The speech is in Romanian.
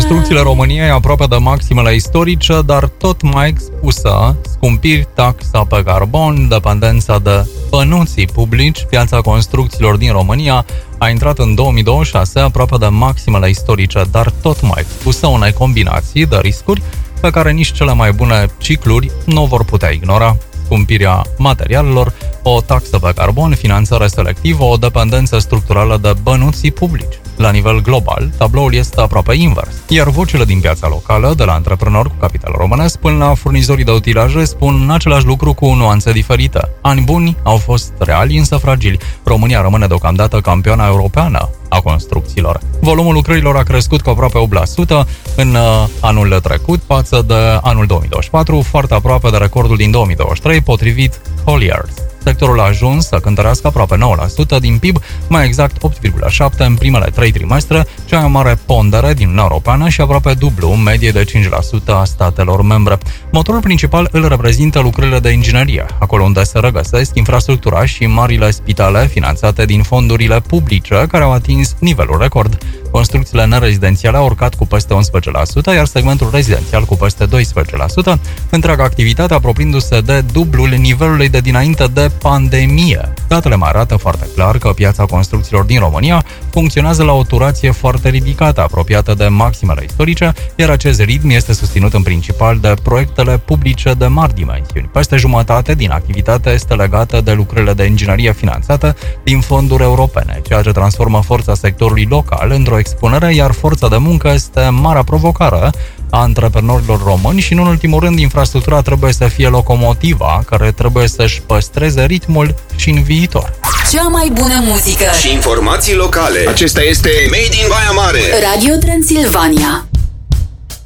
Construcțiile României aproape de maximele istorice, dar tot mai expusă, scumpiri, taxa pe carbon, dependența de bănuții publici. Piața construcțiilor din România a intrat în 2026 aproape de maximele istorice, dar tot mai expusă unei combinații de riscuri pe care nici cele mai bune cicluri nu vor putea ignora. Scumpirea materialelor, o taxă pe carbon, finanțare selectivă, o dependență structurală de bănuții publici. La nivel global, tabloul este aproape invers, iar vocile din piața locală, de la antreprenori cu capital românesc până la furnizorii de utilaje, spun același lucru cu nuanțe diferite. Ani buni au fost reali, însă fragili. România rămâne deocamdată campioana europeană a construcțiilor. Volumul lucrărilor a crescut cu aproape 8% în anul trecut față de anul 2024, foarte aproape de recordul din 2023, potrivit Colliers. Sectorul a ajuns să cântărească aproape 9% din PIB, mai exact 8,7% în primele 3 trimestre, cea mai mare pondere din Uniunea Europeană și aproape dublu în medie de 5% a statelor membre. Motorul principal îl reprezintă lucrările de inginerie, acolo unde se regăsesc infrastructura și marile spitale finanțate din fondurile publice, care au atins nivelul record. Construcțiile nerezidențiale au urcat cu peste 11%, iar segmentul rezidențial cu peste 12%, întreaga activitate apropiindu-se de dublul nivelului de dinainte de pandemie. Datele mai arată foarte clar că piața construcțiilor din România funcționează la o turație foarte ridicată, apropiată de maximele istorice, iar acest ritm este susținut în principal de proiectele publice de mari dimensiuni. Peste jumătate din activitate este legată de lucrările de inginerie finanțate din fonduri europene, ceea ce transformă forța sectorului local într-o expunere, iar forța de muncă este marea provocare a antreprenorilor români și, în ultimul rând, infrastructura trebuie să fie locomotiva care trebuie să-și păstreze ritmul și în viitor. Cea mai bună muzică și informații locale. Acesta este Made in Baia Mare. Radio Transilvania.